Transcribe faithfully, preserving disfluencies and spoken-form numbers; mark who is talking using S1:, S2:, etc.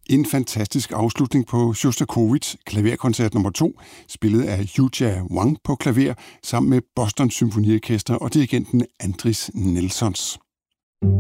S1: En fantastisk afslutning på Sjostakovitjs klaverkoncert nummer to, spillet af Yuja Wang på klaver, sammen med Boston Symfoniorkester og dirigenten Andris Nelsons.